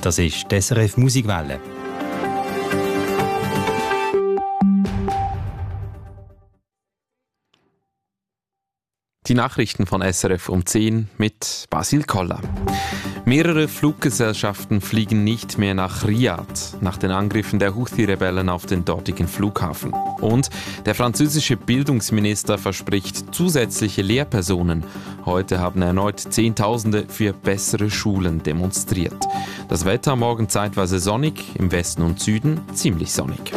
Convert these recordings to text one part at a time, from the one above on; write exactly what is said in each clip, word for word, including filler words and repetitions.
Das ist die S R F Musikwelle. Die Nachrichten von S R F um zehn mit Basil Koller. Mehrere Fluggesellschaften fliegen nicht mehr nach Riad nach den Angriffen der Houthi-Rebellen auf den dortigen Flughafen. Und der französische Bildungsminister verspricht zusätzliche Lehrpersonen. Heute haben erneut Zehntausende für bessere Schulen demonstriert. Das Wetter morgen zeitweise sonnig, im Westen und Süden ziemlich sonnig.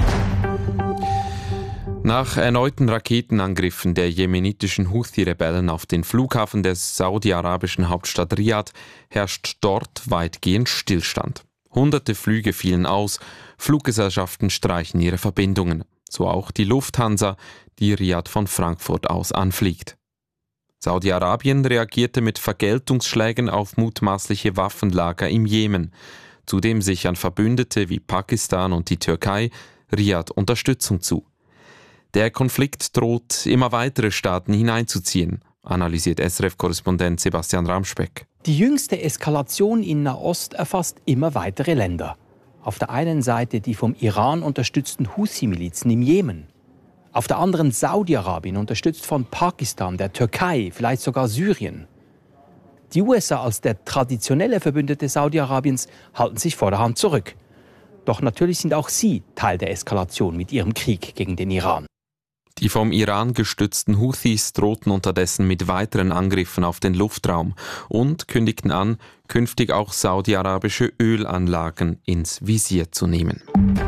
Nach erneuten Raketenangriffen der jemenitischen Houthi-Rebellen auf den Flughafen der saudi-arabischen Hauptstadt Riad herrscht dort weitgehend Stillstand. Hunderte Flüge fielen aus, Fluggesellschaften streichen ihre Verbindungen. So auch die Lufthansa, die Riad von Frankfurt aus anfliegt. Saudi-Arabien reagierte mit Vergeltungsschlägen auf mutmaßliche Waffenlager im Jemen. Zudem sichern Verbündete wie Pakistan und die Türkei Riad Unterstützung zu. Der Konflikt droht, immer weitere Staaten hineinzuziehen, analysiert S R F-Korrespondent Sebastian Ramspeck. Die jüngste Eskalation in Nahost erfasst immer weitere Länder. Auf der einen Seite die vom Iran unterstützten Houthi-Milizen im Jemen. Auf der anderen Saudi-Arabien, unterstützt von Pakistan, der Türkei, vielleicht sogar Syrien. Die U S A als der traditionelle Verbündete Saudi-Arabiens halten sich vorderhand zurück. Doch natürlich sind auch sie Teil der Eskalation mit ihrem Krieg gegen den Iran. Die vom Iran gestützten Houthis drohten unterdessen mit weiteren Angriffen auf den Luftraum und kündigten an, künftig auch saudi-arabische Ölanlagen ins Visier zu nehmen.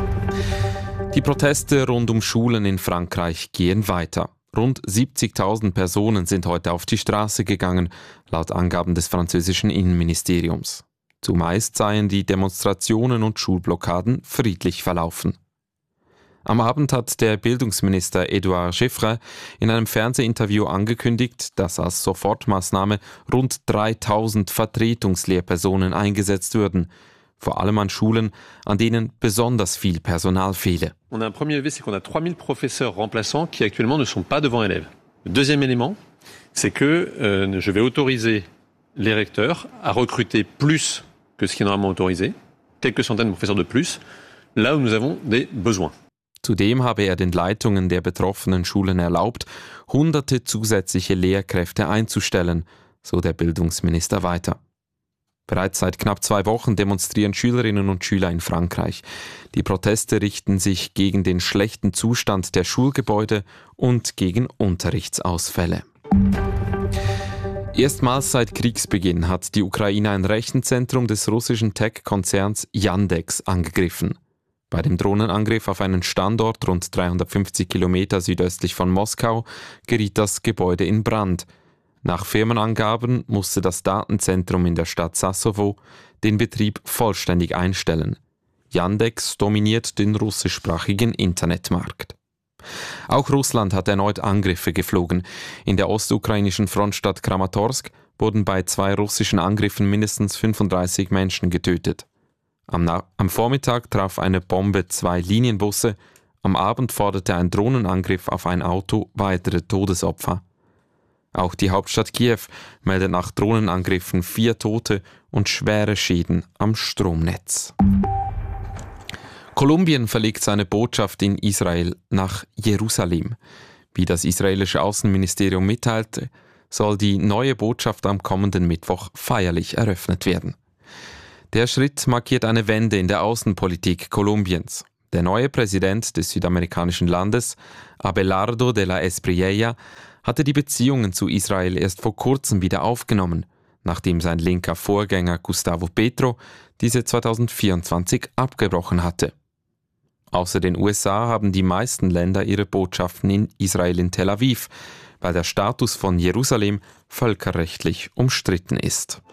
Die Proteste rund um Schulen in Frankreich gehen weiter. Rund siebzigtausend Personen sind heute auf die Straße gegangen, laut Angaben des französischen Innenministeriums. Zumeist seien die Demonstrationen und Schulblockaden friedlich verlaufen. Am Abend hat der Bildungsminister Édouard Geoffrin in einem Fernsehinterview angekündigt, dass als Sofortmaßnahme rund dreitausend Vertretungslehrpersonen eingesetzt würden, vor allem an Schulen, an denen besonders viel Personal fehle. On a un premier levier, c'est qu'on a trois mille professeurs remplaçants qui actuellement ne sont pas devant élèves. Le deuxième élément, c'est que euh, je vais autoriser les recteurs à recruter plus que ce qui est normalement autorisé, quelques centaines de professeurs de plus, là où nous avons des besoins. Zudem habe er den Leitungen der betroffenen Schulen erlaubt, hunderte zusätzliche Lehrkräfte einzustellen, so der Bildungsminister weiter. Bereits seit knapp zwei Wochen demonstrieren Schülerinnen und Schüler in Frankreich. Die Proteste richten sich gegen den schlechten Zustand der Schulgebäude und gegen Unterrichtsausfälle. Erstmals seit Kriegsbeginn hat die Ukraine ein Rechenzentrum des russischen Tech-Konzerns Yandex angegriffen. Bei dem Drohnenangriff auf einen Standort rund dreihundertfünfzig Kilometer südöstlich von Moskau geriet das Gebäude in Brand. Nach Firmenangaben musste das Datenzentrum in der Stadt Sassovo den Betrieb vollständig einstellen. Yandex dominiert den russischsprachigen Internetmarkt. Auch Russland hat erneut Angriffe geflogen. In der ostukrainischen Frontstadt Kramatorsk wurden bei zwei russischen Angriffen mindestens fünfunddreißig Menschen getötet. Am, Na- am Vormittag traf eine Bombe zwei Linienbusse. Am Abend forderte ein Drohnenangriff auf ein Auto weitere Todesopfer. Auch die Hauptstadt Kiew meldet nach Drohnenangriffen vier Tote und schwere Schäden am Stromnetz. Kolumbien verlegt seine Botschaft in Israel nach Jerusalem. Wie das israelische Außenministerium mitteilte, soll die neue Botschaft am kommenden Mittwoch feierlich eröffnet werden. Der Schritt markiert eine Wende in der Außenpolitik Kolumbiens. Der neue Präsident des südamerikanischen Landes, Abelardo de la Espriella, hatte die Beziehungen zu Israel erst vor kurzem wieder aufgenommen, nachdem sein linker Vorgänger Gustavo Petro diese zweitausendvierundzwanzig abgebrochen hatte. Außer den U S A haben die meisten Länder ihre Botschaften in Israel in Tel Aviv, weil der Status von Jerusalem völkerrechtlich umstritten ist.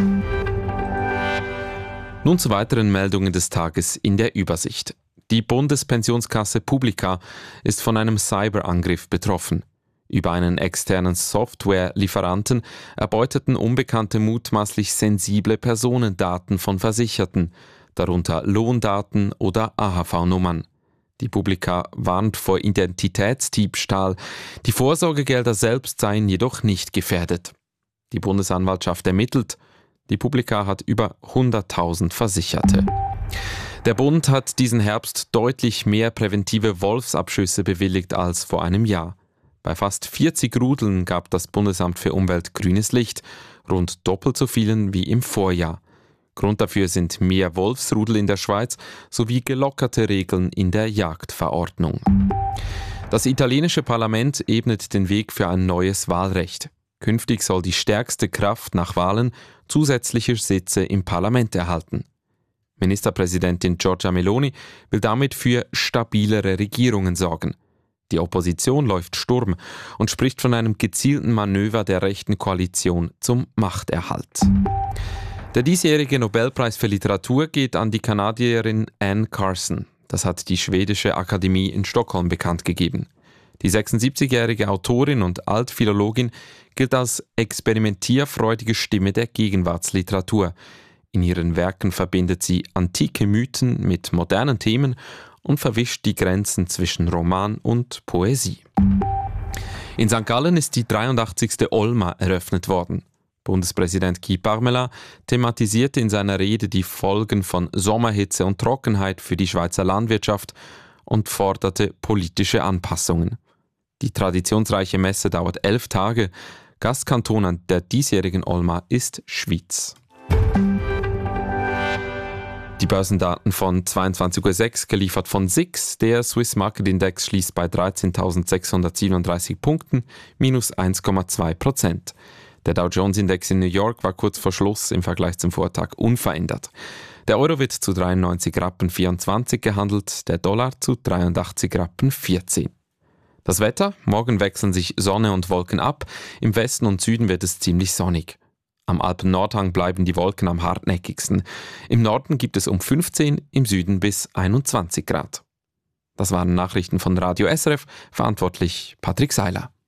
Nun zu weiteren Meldungen des Tages in der Übersicht. Die Bundespensionskasse Publica ist von einem Cyberangriff betroffen. Über einen externen Softwarelieferanten erbeuteten Unbekannte mutmaßlich sensible Personendaten von Versicherten, darunter Lohndaten oder A H V-Nummern. Die Publica warnt vor Identitätsdiebstahl. Die Vorsorgegelder selbst seien jedoch nicht gefährdet. Die Bundesanwaltschaft ermittelt. Die Publica hat über hunderttausend Versicherte. Der Bund hat diesen Herbst deutlich mehr präventive Wolfsabschüsse bewilligt als vor einem Jahr. Bei fast vierzig Rudeln gab das Bundesamt für Umwelt grünes Licht, rund doppelt so vielen wie im Vorjahr. Grund dafür sind mehr Wolfsrudel in der Schweiz sowie gelockerte Regeln in der Jagdverordnung. Das italienische Parlament ebnet den Weg für ein neues Wahlrecht. Künftig soll die stärkste Kraft nach Wahlen zusätzliche Sitze im Parlament erhalten. Ministerpräsidentin Giorgia Meloni will damit für stabilere Regierungen sorgen. Die Opposition läuft Sturm und spricht von einem gezielten Manöver der rechten Koalition zum Machterhalt. Der diesjährige Nobelpreis für Literatur geht an die Kanadierin Anne Carson. Das hat die schwedische Akademie in Stockholm bekannt gegeben. Die sechsundsiebzigjährige Autorin und Altphilologin gilt als experimentierfreudige Stimme der Gegenwartsliteratur. In ihren Werken verbindet sie antike Mythen mit modernen Themen und verwischt die Grenzen zwischen Roman und Poesie. In Sankt Gallen ist die dreiundachtzigste Olma eröffnet worden. Bundespräsident Guy Parmelin thematisierte in seiner Rede die Folgen von Sommerhitze und Trockenheit für die Schweizer Landwirtschaft und forderte politische Anpassungen. Die traditionsreiche Messe dauert elf Tage. Gastkanton an der diesjährigen Olma ist Schwyz. Die Börsendaten von zweiundzwanzig Uhr sechs, geliefert von S I X. Der Swiss Market Index schließt bei dreizehntausendsechshundertsiebenunddreißig Punkten, minus eins Komma zwei Prozent. Der Dow Jones Index in New York war kurz vor Schluss im Vergleich zum Vortag unverändert. Der Euro wird zu dreiundneunzig Rappen vierundzwanzig gehandelt, der Dollar zu dreiundachtzig Rappen vierzehn. Das Wetter: Morgen wechseln sich Sonne und Wolken ab. Im Westen und Süden wird es ziemlich sonnig. Am Alpen-Nordhang bleiben die Wolken am hartnäckigsten. Im Norden gibt es um fünfzehn, im Süden bis einundzwanzig Grad. Das waren Nachrichten von Radio S R F, verantwortlich Patrick Seiler.